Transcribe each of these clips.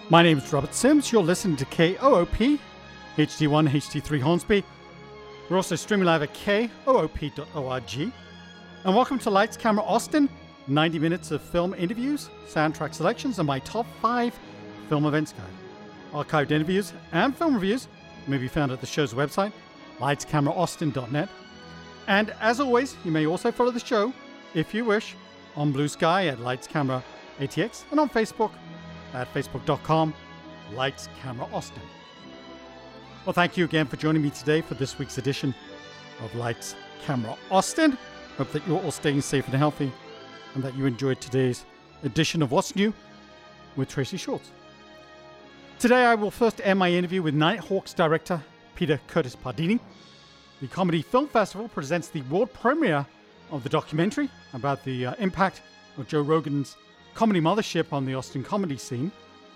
My name is Robert Sims. You're listening to KOOP, HD1, HD3 Hornsby. We're also streaming live at koop.org. And welcome to Lights Camera Austin, 90 minutes of film interviews, soundtrack selections, and my top 5 film events guide. Archived interviews and film reviews may be found at the show's website, lightscameraaustin.net. And as always, you may also follow the show, if you wish, on Blue Sky at Lights Camera ATX and on Facebook at facebook.com/LightsCameraAustin. Well, thank you again for joining me today for this week's edition of Lights Camera Austin. Hope that you're all staying safe and healthy and that you enjoyed today's edition of What's New with Tracy Shorts. Today I will first end my interview with Nighthawks director Peter Curtis Pardini. The Comedy Film Festival presents the world premiere of the documentary about the impact of Joe Rogan's Comedy Mothership on the Austin comedy scene.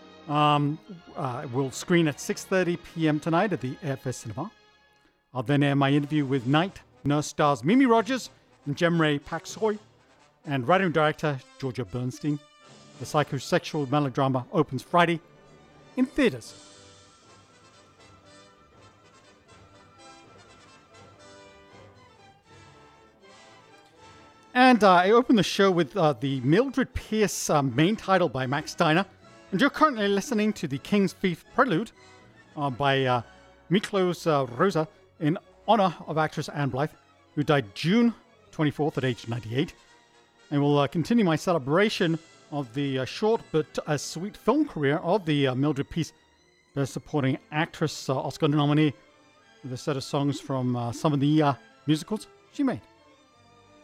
Will screen at 6:30 p.m. tonight at the Airfare Cinema. I'll then air my interview with Night Nurse stars Mimi Rogers and Jemray Pak-Soy and writer and director Georgia Bernstein. The psychosexual melodrama opens Friday in theaters. And I opened the show with the Mildred Pierce main title by Max Steiner. And you're currently listening to the King's Thief Prelude by Miklos Rosa in honor of actress Anne Blythe, who died June 24th at age 98. And we'll continue my celebration of the short but sweet film career of the Mildred Pierce Best Supporting Actress Oscar nominee with a set of songs from some of the musicals she made.